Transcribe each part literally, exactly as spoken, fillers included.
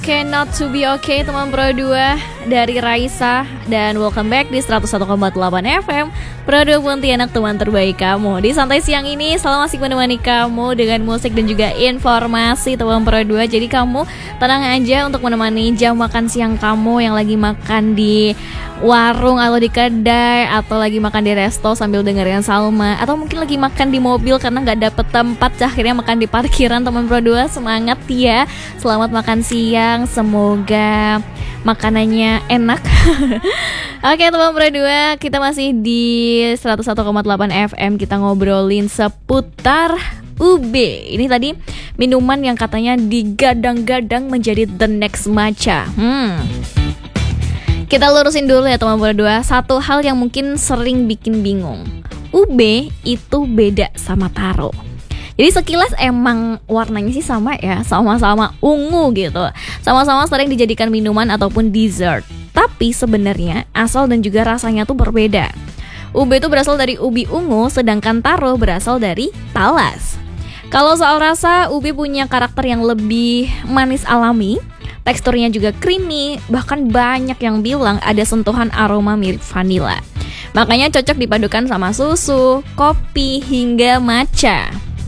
Cannot to be okay teman Pro dua dari Raisa. Dan welcome back di seratus satu koma delapan F M Pro dua Pontianak, teman terbaik kamu. Di santai siang ini selalu masih menemani kamu dengan musik dan juga informasi teman Pro dua. Jadi kamu tenang aja untuk menemani jam makan siang kamu yang lagi makan di warung atau di kedai, atau lagi makan di resto sambil dengerin Salma, atau mungkin lagi makan di mobil karena gak dapet tempat, akhirnya makan di parkiran teman Pro dua. Semangat ya, selamat makan siang, semoga makanannya enak. Oke teman Pro dua, kita masih di seratus satu koma delapan F M. Kita ngobrolin seputar U B. Ini tadi minuman yang katanya digadang-gadang menjadi the next matcha. Hmm Kita lurusin dulu ya teman Pro dua. Satu hal yang mungkin sering bikin bingung, U B itu beda sama taro. Jadi sekilas emang warnanya sih sama ya, sama-sama ungu gitu, sama-sama sering dijadikan minuman ataupun dessert. Tapi sebenarnya asal dan juga rasanya tuh berbeda. U B itu berasal dari ubi ungu, sedangkan taro berasal dari talas. Kalau soal rasa, U B punya karakter yang lebih manis alami, teksturnya juga creamy, bahkan banyak yang bilang ada sentuhan aroma mirip vanila. Makanya cocok dipadukan sama susu, kopi, hingga matcha.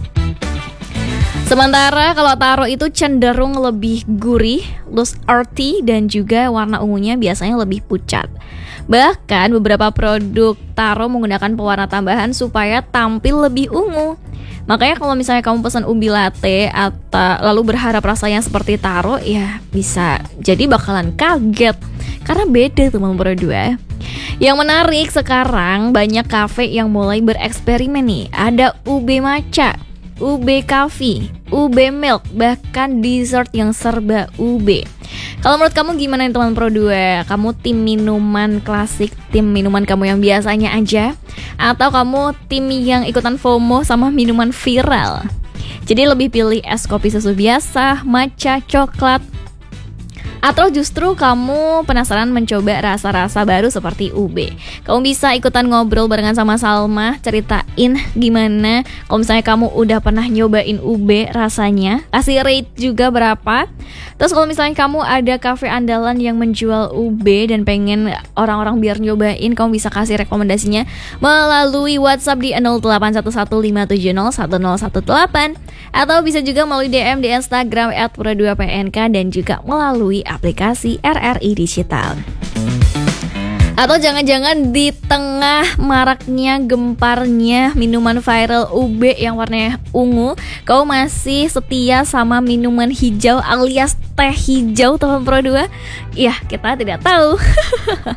Sementara kalau taro itu cenderung lebih gurih, loose earthy, dan juga warna ungunya biasanya lebih pucat. Bahkan beberapa produk taro menggunakan pewarna tambahan supaya tampil lebih ungu. Makanya kalau misalnya kamu pesan ubi latte atau lalu berharap rasanya seperti taro, ya bisa jadi bakalan kaget karena beda teman Pro dua. Yang menarik sekarang banyak kafe yang mulai bereksperimen nih. Ada U B matcha, U B coffee, U B milk, bahkan dessert yang serba U B. Kalau menurut kamu gimana nih teman Pro dua? Kamu tim minuman klasik, tim minuman kamu yang biasanya aja, atau kamu tim yang ikutan FOMO sama minuman viral? Jadi lebih pilih es kopi susu biasa, matcha, coklat, atau justru kamu penasaran mencoba rasa-rasa baru seperti U B? Kamu bisa ikutan ngobrol barengan sama Salma, ceritain gimana kalau misalnya kamu udah pernah nyobain U B rasanya, kasih rate juga berapa. Terus kalau misalnya kamu ada cafe andalan yang menjual U B dan pengen orang-orang biar nyobain, kamu bisa kasih rekomendasinya melalui WhatsApp di nol delapan satu satu lima tujuh nol satu nol satu delapan, atau bisa juga melalui D M di Instagram at pro dua P N K, dan juga melalui aplikasi R R I Digital. Atau jangan-jangan di tengah maraknya, gemparnya minuman viral U B yang warnanya ungu, kau masih setia sama minuman hijau alias teh hijau teman Pro dua? Ya, kita tidak tahu.